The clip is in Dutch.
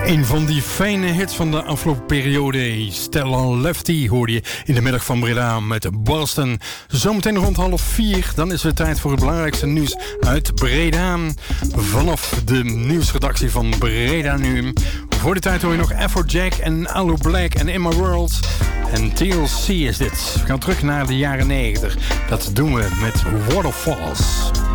Een van die fijne hits van de afgelopen periode. Stellan Lefty hoorde je in de middag van Breda met Boston. Zometeen rond 3:30, dan is het tijd voor het belangrijkste nieuws uit Breda. Vanaf de nieuwsredactie van Breda nu. Voor de tijd hoor je nog Afrojack en Alu Black en In My World. En TLC is dit. We gaan terug naar de jaren 90. Dat doen we met Waterfalls.